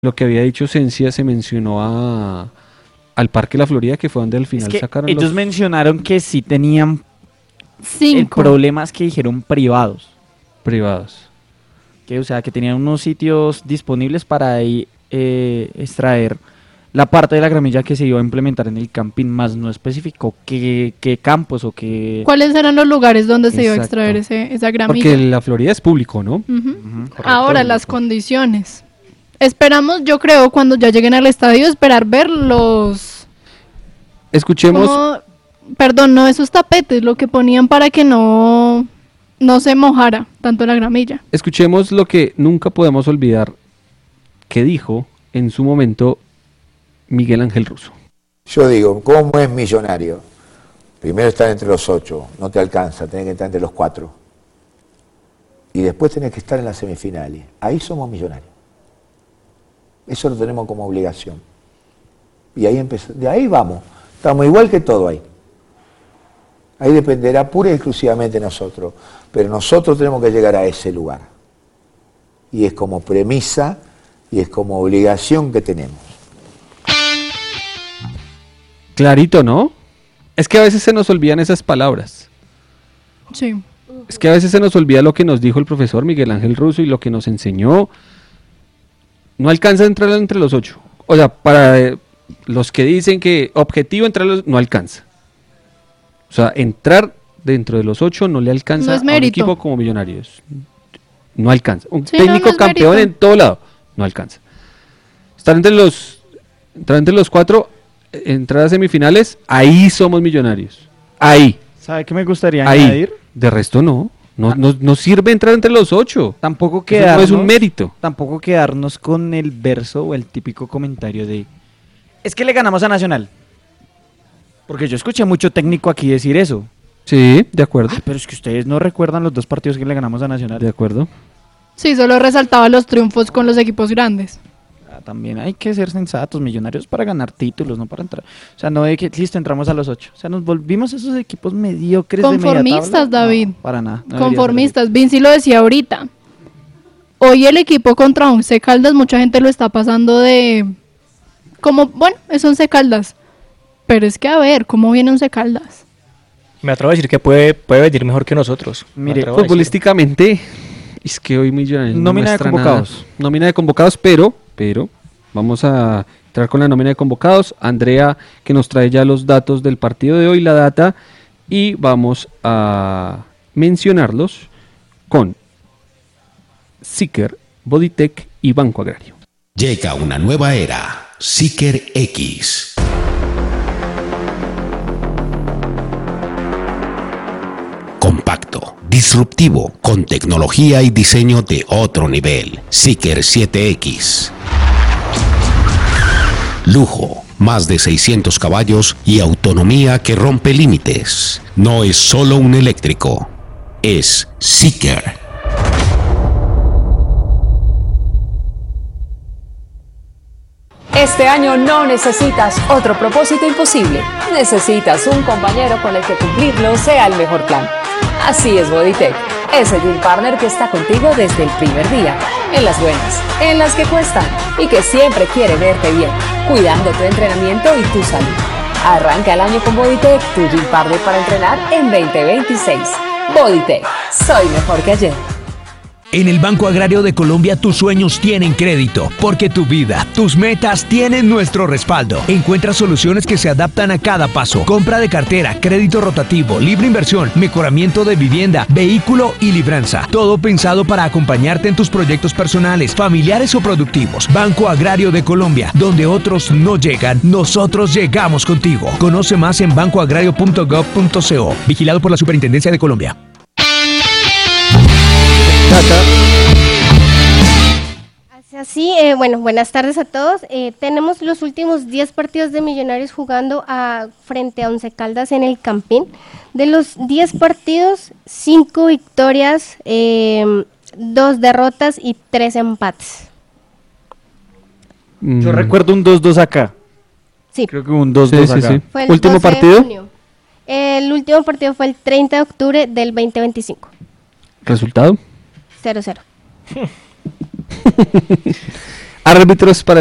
lo que había dicho Cencia, se mencionó al Parque La Florida, que fue donde al final Es que sacaron ellos mencionaron que sí tenían el 5. problema es que dijeron privados. privados. Que, o sea, que tenían unos sitios disponibles para ahí extraer la parte de la gramilla que se iba a implementar en el camping, más no especificó qué campos o qué... ¿Cuáles eran los lugares donde se iba a Exacto. extraer esa gramilla? Porque La Florida es público, ¿no? Ujú. Correcto. Ahora, las condiciones. Esperamos, yo creo, cuando ya lleguen al estadio, esperar ver los... Escuchemos, Perdón, no esos tapetes, lo que ponían para que no se mojara tanto la gramilla. escuchemos lo que nunca podemos olvidar que dijo en su momento Miguel Ángel Russo. Yo digo, ¿cómo es Millonario? Primero estar entre los 8, no te alcanza, tenés que estar entre los 4. Y después tenés que estar en las semifinales. Ahí somos Millonarios. Eso lo tenemos como obligación. Y ahí de ahí vamos. Estamos igual que todo ahí. Ahí dependerá pura y exclusivamente de nosotros. Pero nosotros tenemos que llegar a ese lugar. Y es como premisa y es como obligación que tenemos. Clarito, ¿no? Es que a veces se nos olvidan esas palabras. Sí. Es que a veces se nos olvida lo que nos dijo el profesor Miguel Ángel Russo y lo que nos enseñó. No alcanza a entrar entre los 8. O sea, para los que dicen que objetivo entrar no alcanza. O sea, entrar dentro de los 8 no le alcanza No es a un mérito. equipo como Millonarios. No alcanza. Un Sí, no, técnico no es campeón mérito. en todo lado. No alcanza. Entrar entre los 4, entrar a semifinales, ahí somos Millonarios. Ahí. ¿Sabe qué me gustaría Ahí. añadir? De resto no. No sirve entrar entre los 8. Tampoco Eso no quedarnos, es un mérito. tampoco quedarnos con el verso o el típico comentario de es que le ganamos a Nacional. Porque yo escuché mucho técnico aquí decir eso. Sí, de acuerdo. Pero es que ustedes no recuerdan los 2 partidos que le ganamos a Nacional. De acuerdo. Sí, solo resaltaba los triunfos con los equipos grandes. También hay que ser sensatos, Millonarios para ganar títulos, no para entrar. O sea, no de que listo, entramos a los 8. O sea, nos volvimos esos equipos mediocres de media Conformistas, tabla. David. No, para nada. no debería ser Conformistas. Vinci lo decía ahorita. Hoy el equipo contra Once Caldas, mucha gente lo está pasando de... Como, bueno, es Once Caldas. Pero es que a ver, ¿cómo viene Once Caldas? Me atrevo a decir que puede venir mejor que nosotros. Me Mire, atrevo a decirlo. Futbolísticamente, es que hoy Millonarios no Nómina de muestra convocados. nada. Nómina de convocados, pero vamos a entrar con la nómina de convocados. Andrea, que nos trae ya los datos del partido de hoy, la data, y vamos a mencionarlos con Siker, Bodytech y Banco Agrario. Llega una nueva era, Seeker X. Compacto, disruptivo, con tecnología y diseño de otro nivel. Seeker 7X. Lujo, más de 600 caballos y autonomía que rompe límites. No es solo un eléctrico, es Seeker. Este año no necesitas otro propósito imposible. Necesitas un compañero con el que cumplirlo sea el mejor plan. Así es Bodytech, ese gym partner que está contigo desde el primer día, en las buenas, en las que cuestan y que siempre quiere verte bien, cuidando tu entrenamiento y tu salud. Arranca el año con Bodytech, tu gym partner para entrenar en 2026. Bodytech, soy mejor que ayer. En el Banco Agrario de Colombia tus sueños tienen crédito, porque tu vida, tus metas tienen nuestro respaldo. Encuentra soluciones que se adaptan a cada paso. Compra de cartera, crédito rotativo, libre inversión, mejoramiento de vivienda, vehículo y libranza. Todo pensado para acompañarte en tus proyectos personales, familiares o productivos. Banco Agrario de Colombia, donde otros no llegan, nosotros llegamos contigo. Conoce más en bancoagrario.gov.co. Vigilado por la Superintendencia de Colombia. Así, bueno, buenas tardes a todos. Tenemos los últimos 10 partidos de Millonarios jugando frente a Once Caldas en el Campín. De los 10 partidos, 5 victorias, 2 derrotas y 3 empates. Yo recuerdo un 2-2 acá. Sí. Creo que un 2-2 Sí, acá. sí. Fue el ¿Último 12 de partido? junio. El último partido fue el 30 de octubre del 2025. ¿Resultado? 0-0. Árbitros para